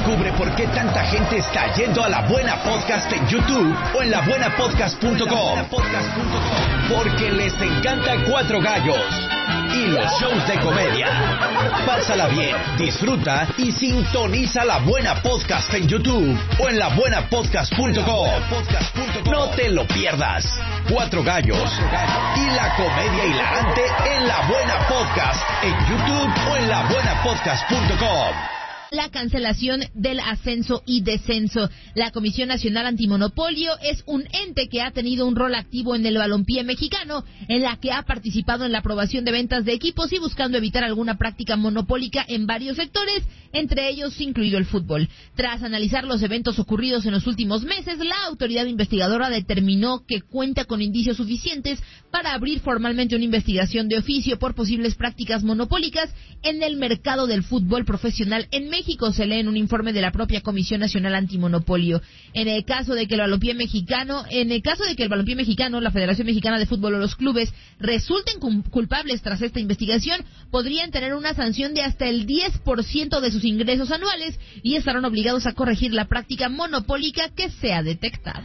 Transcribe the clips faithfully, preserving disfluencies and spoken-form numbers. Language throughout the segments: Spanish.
Descubre por qué tanta gente está yendo a La Buena Podcast en YouTube o en la buena podcast punto com. Porque les encanta Cuatro Gallos y los shows de comedia. Pásala bien, disfruta y sintoniza La Buena Podcast en YouTube o en la buena podcast punto com. No te lo pierdas. Cuatro Gallos y la comedia hilarante en La Buena Podcast en YouTube o en la buena podcast punto com. La cancelación del ascenso y descenso. La Comisión Nacional Antimonopolio es un ente que ha tenido un rol activo en el balompié mexicano, en la que ha participado en la aprobación de ventas de equipos y buscando evitar alguna práctica monopólica en varios sectores, entre ellos incluido el fútbol. Tras analizar los eventos ocurridos en los últimos meses, la autoridad investigadora determinó que cuenta con indicios suficientes para abrir formalmente una investigación de oficio por posibles prácticas monopólicas en el mercado del fútbol profesional en México. México, se lee en un informe de la propia Comisión Nacional Antimonopolio. En el caso de que el balompié mexicano, en el caso de que el balompié mexicano, la Federación Mexicana de Fútbol o los clubes resulten culpables tras esta investigación, podrían tener una sanción de hasta el diez por ciento de sus ingresos anuales y estarán obligados a corregir la práctica monopólica que sea detectada.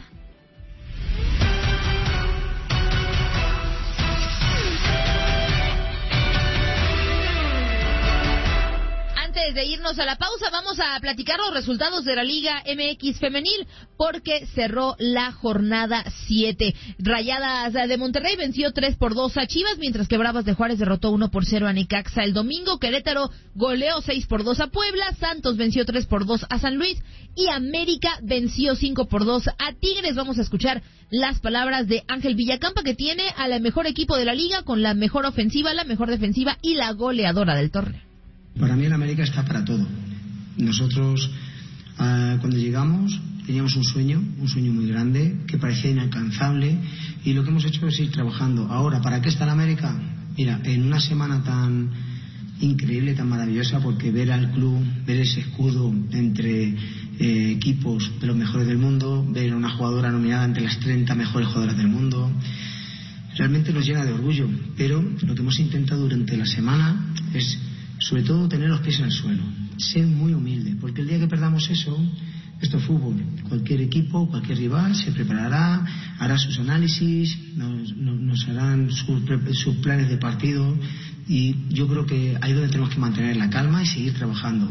Antes de irnos a la pausa, vamos a platicar los resultados de la Liga M X Femenil, porque cerró la jornada siete. Rayadas de Monterrey venció tres por dos a Chivas, mientras que Bravas de Juárez derrotó uno por cero a Necaxa. El domingo, Querétaro goleó seis por dos a Puebla, Santos venció tres por dos a San Luis y América venció cinco por dos a Tigres. Vamos a escuchar las palabras de Ángel Villacampa, que tiene al mejor equipo de la liga, con la mejor ofensiva, la mejor defensiva y la goleadora del torneo. Para mí el América está para todo. Nosotros uh, cuando llegamos teníamos un sueño, un sueño muy grande que parecía inalcanzable, y lo que hemos hecho es ir trabajando. Ahora, ¿para qué está el América? Mira, en una semana tan increíble, tan maravillosa, porque ver al club, ver ese escudo entre eh, equipos de los mejores del mundo, ver a una jugadora nominada entre las treinta mejores jugadoras del mundo, realmente nos llena de orgullo. Pero lo que hemos intentado durante la semana es, sobre todo, tener los pies en el suelo, ser muy humilde, porque el día que perdamos eso, esto es fútbol. Cualquier equipo, cualquier rival se preparará, hará sus análisis, nos, nos, nos harán sus, sus planes de partido, y yo creo que ahí es donde tenemos que mantener la calma y seguir trabajando.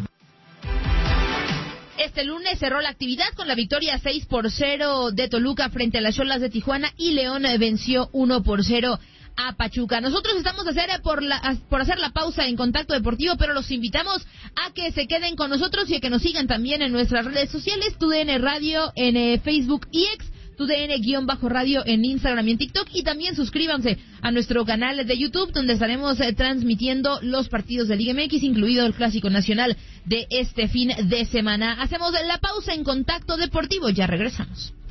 Este lunes cerró la actividad con la victoria seis por cero de Toluca frente a las Xolas de Tijuana, y León venció uno por cero a Pachuca. Nosotros estamos a hacer por, la, por hacer la pausa en Contacto Deportivo, pero los invitamos a que se queden con nosotros y a que nos sigan también en nuestras redes sociales, Tu D N Radio en eh, Facebook y X, Tu D N-Radio en Instagram y en TikTok, y también suscríbanse a nuestro canal de YouTube, donde estaremos eh, transmitiendo los partidos de Liga M X, incluido el Clásico Nacional de este fin de semana. Hacemos la pausa en Contacto Deportivo, ya regresamos.